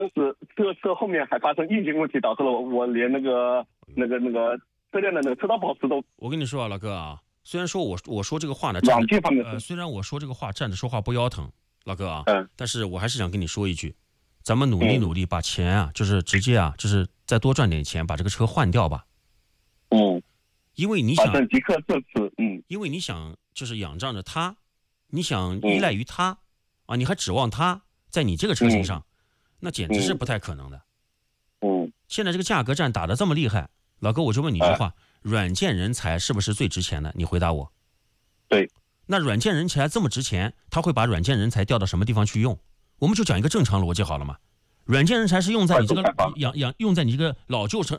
是这个车后面还发生硬件问题，导致了我连那个车辆的那个车道保持都。 我跟你说啊，老哥啊，虽然说我说这个话呢， 软件方面虽然我说这个话站着说话不腰疼，老哥啊， 嗯， 但是我还是想跟你说一句，咱们努力努力，把钱啊，就是直接啊，就是再多赚点钱，把这个车换掉吧。因为你想， 反正极客这次， 因为你想就是仰仗着他，你想依赖于他，啊，你还指望他在你这个车型上，那简直是不太可能的。现在这个价格战打得这么厉害，老哥我就问你一句话，软件人才是不是最值钱的？你回答我。 对。 那软件人才这么值钱，他会把软件人才调到什么地方去用？我们就讲一个正常逻辑好了嘛。软件人才是用在你这个用在你这个老旧